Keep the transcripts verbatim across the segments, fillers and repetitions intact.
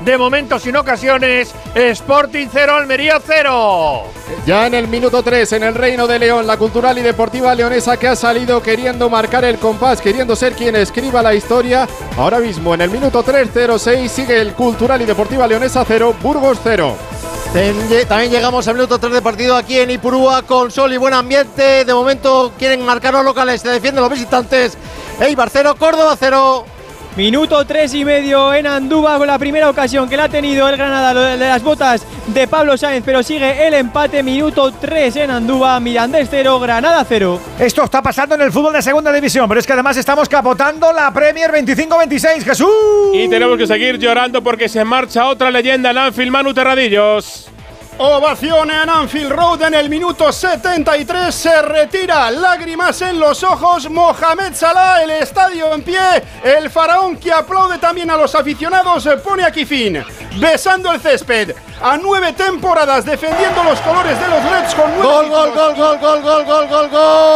de momento sin ocasiones. Sporting cero, Almería cero. Ya en el minuto tres, en el Reino de León, la Cultural y Deportiva Leonesa, que ha salido queriendo marcar el compás, queriendo ser quien escriba la historia. Ahora mismo en el minuto tres cero seis sigue el Cultural y Deportiva Leonesa cero, Burgos cero. También llegamos al minuto tres de partido aquí en Ipurúa, con sol y buen ambiente. De momento quieren marcar los locales, se defienden los visitantes. Eibar cero, Córdoba cero. Minuto tres y medio en Andúba, con la primera ocasión que la ha tenido el Granada, de las botas de Pablo Sáenz, pero sigue el empate. Minuto tres en Andúba, Mirandés cero, Granada cero. Esto está pasando en el fútbol de segunda división, pero es que además estamos capotando la Premier veinticinco veintiséis, Jesús. Y tenemos que seguir llorando porque se marcha otra leyenda en Anfield, Manu Terradillos. Ovación en Anfield Road en el minuto setenta y tres, se retira, lágrimas en los ojos, Mohamed Salah, el estadio en pie, el faraón que aplaude también a los aficionados, pone aquí fin, besando el césped, a nueve temporadas defendiendo los colores de los Reds con nueve gol, gol, gol, gol, gol, gol, gol, gol,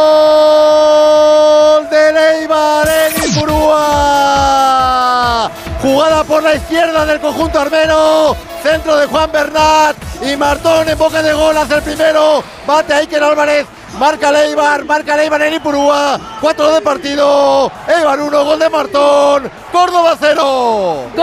gol de Eibar en Ipurúa. Jugada por la izquierda del conjunto armero, centro de Juan Bernat y Martón en boca de gol, hace el primero, bate a Iker Álvarez, marca Eibar, marca Eibar en Ipurúa, cuatro de partido, Eibar uno, gol de Martón, Córdoba cero. ¡Gol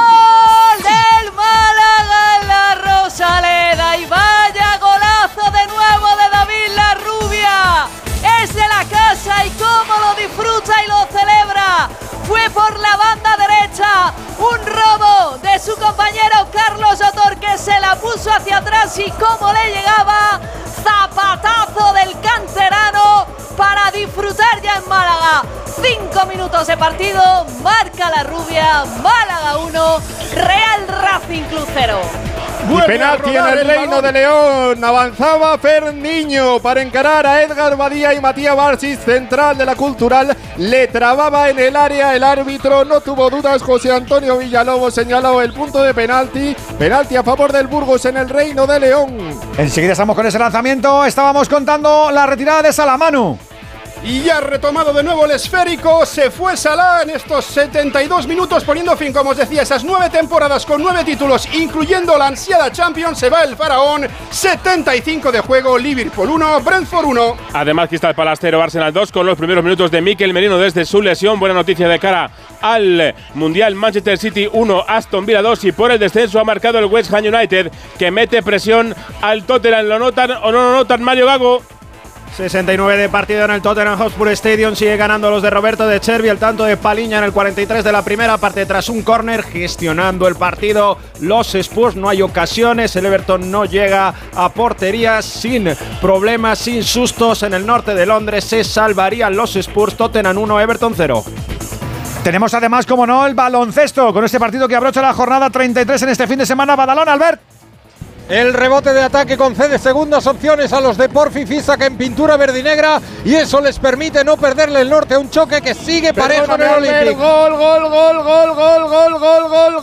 del Málaga en la Rosaleda! Y vaya golazo de nuevo de David Larrubia, es de la casa y cómo lo disfruta y lo celebra. Fue por la banda derecha, un robo de su compañero Carlos Otor, que se la puso hacia atrás y cómo le llegaba, zapatazo del canterano para disfrutar ya en Málaga. Cinco minutos de partido, marca Larrubia, Málaga uno, Real Racing Club cero. Y penalti en el Reino de León, avanzaba Ferniño para encarar a Edgar Badía y Matías Barsis, central de la Cultural, le trababa en el área el árbitro, no tuvo dudas, José Antonio Villalobos señaló el punto de penalti, penalti a favor del Burgos en el Reino de León. Enseguida estamos con ese lanzamiento, estábamos contando la retirada de Salamanu. Y ya ha retomado de nuevo el esférico, se fue Salah en estos setenta y dos minutos, poniendo fin, como os decía, esas nueve temporadas con nueve títulos, incluyendo la ansiada Champions. Se va el faraón, setenta y cinco de juego, Liverpool uno, Brentford uno. Además, Cristal Palace cero, Arsenal dos, con los primeros minutos de Mikel Merino desde su lesión. Buena noticia de cara al Mundial. Manchester City uno, Aston Villa dos, y por el descenso ha marcado el West Ham United, que mete presión al Tottenham. ¿Lo notan o no lo notan, Mario Gago? sesenta y nueve de partido en el Tottenham Hotspur Stadium, sigue ganando los de Roberto De Chervi, el tanto de Paliña en el cuarenta y tres de la primera parte tras un córner, gestionando el partido los Spurs, no hay ocasiones, el Everton no llega a portería, sin problemas, sin sustos. En el norte de Londres se salvarían los Spurs. Tottenham uno, Everton cero. Tenemos además, como no, el baloncesto, con este partido que abrocha la jornada treinta y tres en este fin de semana. Badalona, Albert. El rebote de ataque concede segundas opciones a los de Porfi Fisac en pintura verdinegra, y eso les permite no perderle el norte a un choque que sigue parejo en el Olympic. Gol, gol, gol, gol, gol, gol, gol, gol,